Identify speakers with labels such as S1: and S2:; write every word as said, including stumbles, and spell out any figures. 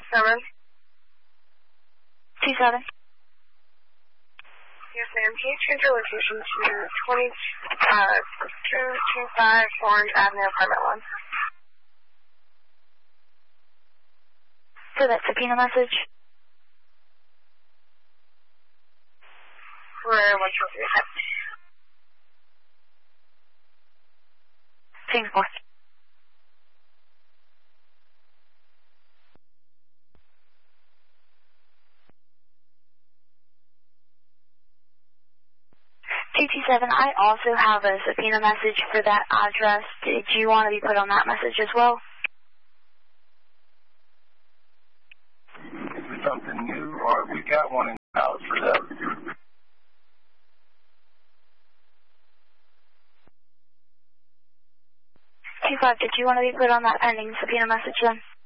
S1: seven.
S2: Two seven.
S1: Yes, ma'am. Can you change your location to twenty, uh, two two five Orange Avenue, apartment one?
S2: For that subpoena message?
S1: For what's supposed to be ahead?
S2: Singapore. two two seven, I also have a subpoena message for that address. Did you want to be put on that message as well?
S3: Is it something new, or we got one in the house for that?
S2: two five, did you want to be put on that pending subpoena message then?